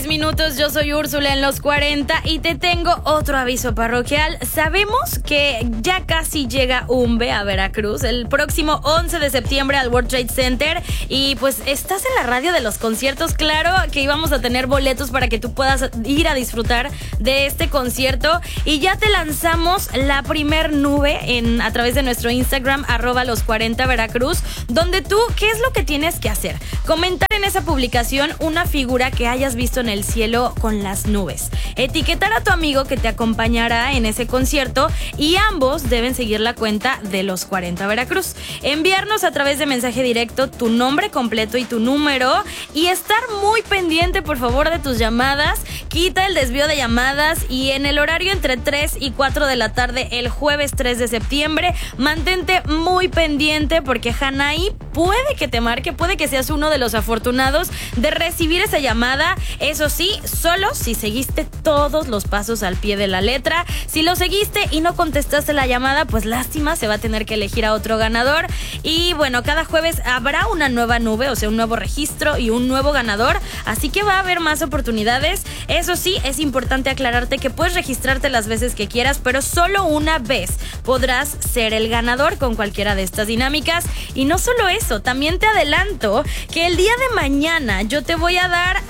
Minutos, yo soy Úrsula en los 40 y te tengo otro aviso parroquial. Sabemos que ya casi llega UMBE a Veracruz el próximo 11 de septiembre al World Trade Center y pues estás en la radio de los conciertos. Claro que íbamos a tener boletos para que tú puedas ir a disfrutar de este concierto y ya te lanzamos la primer nube a través de nuestro Instagram @los40 Veracruz, donde tú, ¿qué es lo que tienes que hacer? Comentar en esa publicación una figura que hayas visto en el cielo con las nubes, etiquetar a tu amigo que te acompañará en ese concierto y ambos deben seguir la cuenta de los 40 Veracruz, enviarnos a través de mensaje directo tu nombre completo y tu número y estar muy pendiente por favor de tus llamadas. Quita el desvío de llamadas y en el horario entre 3 y 4 de la tarde el jueves 3 de septiembre mantente muy pendiente porque Hanai puede que te marque, puede que seas uno de los afortunados de recibir esa llamada. Eso sí, solo si seguiste todos los pasos al pie de la letra. Si lo seguiste y no contestaste la llamada, pues lástima, se va a tener que elegir a otro ganador. Y bueno, cada jueves habrá una nueva nube, o sea, un nuevo registro y un nuevo ganador. Así que va a haber más oportunidades. Eso sí, es importante aclararte que puedes registrarte las veces que quieras, pero solo una vez podrás ser el ganador con cualquiera de estas dinámicas. Y no solo eso, también te adelanto que el día de mañana yo te voy a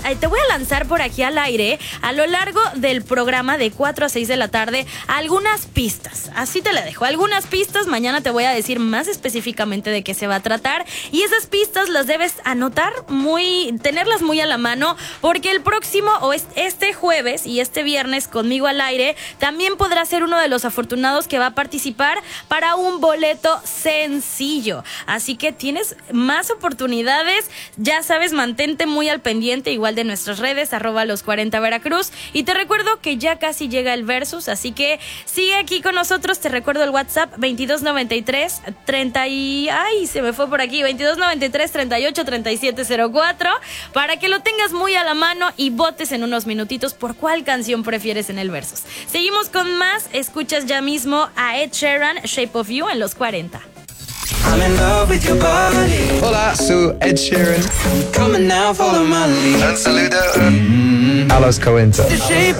lanzar por aquí al aire a lo largo del programa de 4 a 6 de la tarde algunas pistas. Así te la dejo, algunas pistas. Mañana te voy a decir más específicamente de qué se va a tratar y esas pistas las debes anotar, tenerlas muy a la mano, porque el próximo o este jueves y este viernes conmigo al aire también podrás ser uno de los afortunados que va a participar para un boleto sencillo. Así que tienes más oportunidades, ya sabes, mantente muy al pendiente igual de nuestras redes @los40 Veracruz y te recuerdo que ya casi llega el Versus, así que sigue aquí con nosotros. Te recuerdo el WhatsApp 2293 38 3704 para que lo tengas muy a la mano y votes en unos minutitos por cuál canción prefieres en el Versus. Seguimos con más, escuchas ya mismo a Ed Sheeran, Shape of You en los 40. I'm in love with your body. Hola, soy Ed Sheeran. Come on now, follow my lead. Un saludo a los 40. The shape